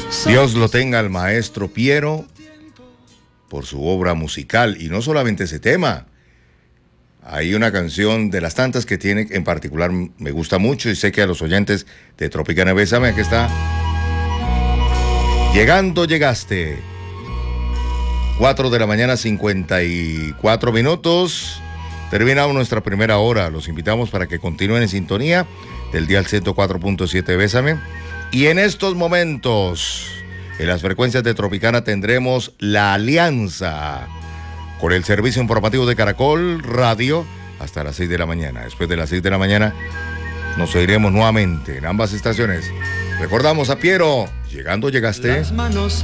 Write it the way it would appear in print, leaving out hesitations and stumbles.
Dios lo tenga al maestro Piero por su obra musical, y no solamente ese tema. Hay una canción de las tantas que tiene, en particular me gusta mucho, y sé que a los oyentes de Tropicana Bésame, aquí está. Llegando llegaste. 4 de la mañana, 54 minutos. Terminamos nuestra primera hora. Los invitamos para que continúen en sintonía del dial 104.7 Bésame. Y en estos momentos, en las frecuencias de Tropicana tendremos La Alianza con el servicio informativo de Caracol Radio hasta las 6 de la mañana. Después de las 6 de la mañana nos oiremos nuevamente en ambas estaciones. Recordamos a Piero, llegando llegaste.